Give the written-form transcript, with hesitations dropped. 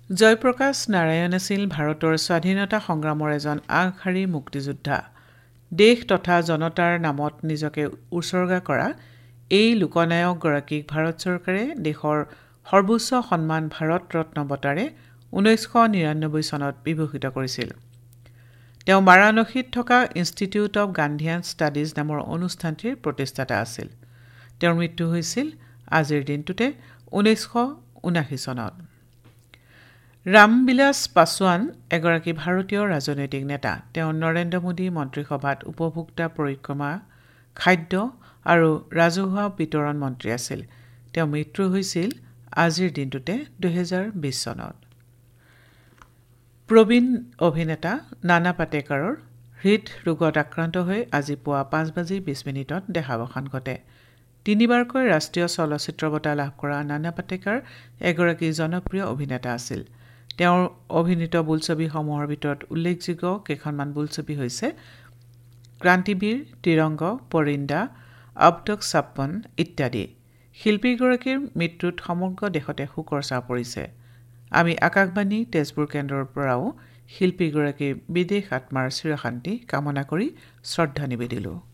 জয়প্ৰকাশ নাৰায়ণ আছিল ভাৰতৰ স্বাধীনতা সংগ্ৰামৰ এজন আগশাৰীৰ মুক্তিযোদ্ধা। দেশ তথা জনতাৰ নামত নিজকে উৎসৰ্গা কৰা এই লোকনায়কগৰাকীক ভাৰত চৰকাৰে দেশৰ সৰ্বোচ্চ সন্মান ভাৰত ৰত্ন বঁটাৰে 1999 চনত বিভূষিত কৰিছিল। তেওঁ বাৰাণসীত থকা ইনষ্টিটিউট অৱ গান্ধীয়ান ষ্টাডিজ নামৰ অনুষ্ঠানটিৰ প্ৰতিষ্ঠাতা আছিল। তেওঁৰ মৃত্যু হৈছিল আজিৰ দিনটোতে 1979 চনত। ৰামবিলাস পাছোৱান এগৰাকী ভাৰতীয় ৰাজনৈতিক নেতা। তেওঁ নৰেন্দ্ৰ মোদী মন্ত্ৰীসভাত উপভোক্তা পৰিক্ৰমা, খাদ্য আৰু ৰাজহুৱা বিতৰণ মন্ত্ৰী আছিল। তেওঁ মৃত্যু হৈছিল আজিৰ দিনটোতে 2020 চনত। প্ৰবীণ অভিনেতা নানা পাটেকাৰৰ হৃদৰোগত আক্ৰান্ত হৈ আজি পুৱা 5:20 দেহাৱসান ঘটে। 3বাৰকৈ ৰাষ্ট্ৰীয় চলচ্চিত্ৰ বঁটা লাভ কৰা নানা পাটেকাৰ এগৰাকী জনপ্ৰিয় অভিনেতা আছিল। তেওঁৰ অভিনীত বোলছবিসমূহৰ ভিতৰত উল্লেখযোগ্য কেইখনমান বোলছবি হৈছে ক্ৰান্তিবীৰ, তিৰংগ, পৰিন্দা, আব তক ছাপ্পন ইত্যাদি। শিল্পীগৰাকীৰ মৃত্যুত সমগ্ৰ দেশতে শোকৰ ছাঁ পৰিছে। আমি আকাশবাণী তেজপুৰ কেন্দ্ৰৰ পৰাও শিল্পীগৰাকীৰ বিদেশ আত্মাৰ চিৰশান্তি কামনা কৰি শ্ৰদ্ধা নিবেদিলোঁ।